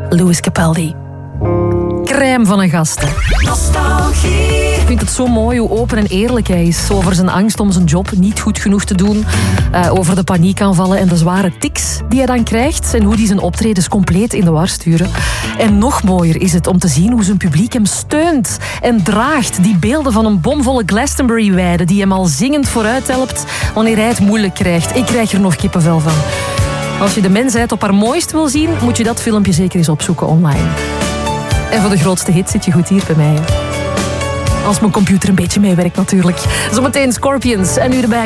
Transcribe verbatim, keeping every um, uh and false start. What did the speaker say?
Lewis Capaldi. Crème van een gast. Nostalgie. Ik vind het zo mooi hoe open en eerlijk hij is over zijn angst om zijn job niet goed genoeg te doen, uh, over de paniekaanvallen en de zware tics die hij dan krijgt en hoe hij zijn optredens compleet in de war sturen. En nog mooier is het om te zien hoe zijn publiek hem steunt en draagt. Die beelden van een bomvolle Glastonbury-weide die hem al zingend vooruit helpt wanneer hij het moeilijk krijgt. Ik krijg er nog kippenvel van. Als je de mensheid op haar mooist wil zien, moet je dat filmpje zeker eens opzoeken online. En voor de grootste hit zit je goed hier bij mij. Als mijn computer een beetje meewerkt natuurlijk. Zometeen Scorpions en nu erbij.